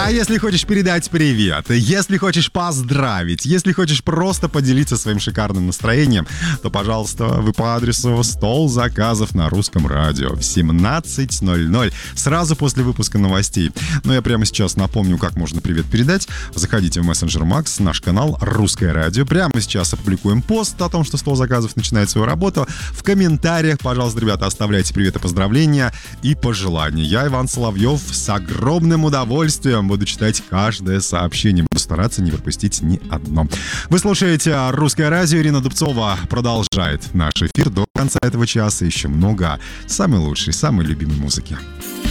А если хочешь передать привет, если хочешь поздравить, если хочешь просто поделиться своим шикарным настроением, то, пожалуйста, вы по адресу «Стол заказов» на Русском радио в 17:00, сразу после выпуска новостей. Но я прямо сейчас напомню, как можно привет передать. Заходите в мессенджер Макс, наш канал «Русское радио». Прямо сейчас опубликуем пост о том, что «Стол заказов» начинает свою работу. В комментариях, пожалуйста, ребята, оставляйте привет и поздравления и пожелания. Я, Иван Соловьев, с огромным удовольствием буду читать каждое сообщение. Буду стараться не пропустить ни одно. Вы слушаете «Русское радио». Ирина Дубцова продолжает наш эфир до конца этого часа. Еще много самой лучшей, самой любимой музыки.